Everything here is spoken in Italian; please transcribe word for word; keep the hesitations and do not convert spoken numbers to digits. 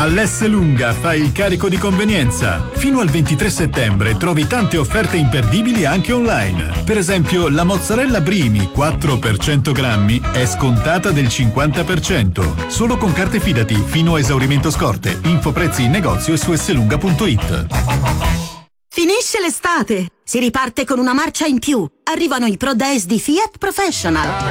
All'Esselunga fai il carico di convenienza. Fino al ventitré settembre trovi tante offerte imperdibili anche online. Per esempio, la mozzarella Brimi quattro per cento grammi è scontata del cinquanta per cento. Solo con carte Fidati fino a esaurimento scorte. Info prezzi in negozio e su esselunga punto it. Finisce l'estate, si riparte con una marcia in più. Arrivano i Pro Days di Fiat Professional.